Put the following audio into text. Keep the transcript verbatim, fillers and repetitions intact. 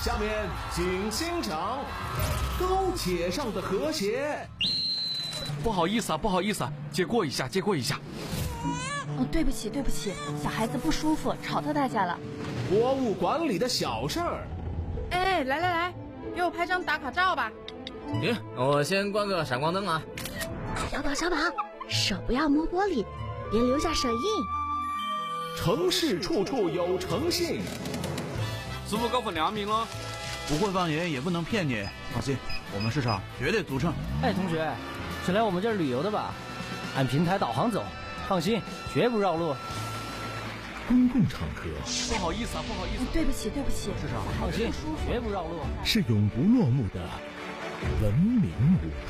下面请欣赏高铁上的和谐。 不好意思啊，不好意思啊，借过一下，借过一下。 哦，对不起，对不起，小孩子不舒服，吵到大家了。 博物馆里的小事儿。 哎，来来来，给我拍张打卡照吧。 行，我先关个闪光灯啊。 小宝，小宝，手不要摸玻璃，别留下手印。 城市处处有诚信。 师傅高分良民了， 不会方言也不能骗你，放心，我们市场绝对足称。 哎，同学，是来我们这儿旅游的吧？按平台导航走，放心，绝不绕路。 公共场合， 不好意思啊，不好意思、啊， 对不起，对不起， 市场放心，绝不绕路， 是永不落幕的文明舞。